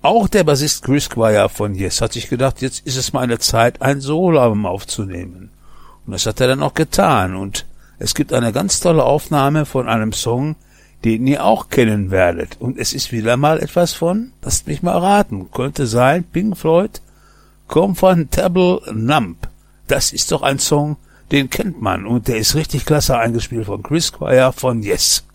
Auch der Bassist Chris Squire von Yes hat sich gedacht, jetzt ist es mal eine Zeit, ein Soloalbum aufzunehmen. Und das hat er dann auch getan. Und es gibt eine ganz tolle Aufnahme von einem Song, den ihr auch kennen werdet. Und es ist wieder mal etwas von, lasst mich mal raten, könnte sein, Pink Floyd, Comfortable Numb. Das ist doch ein Song, den kennt man. Und der ist richtig klasse eingespielt von Chris Squire von Yes.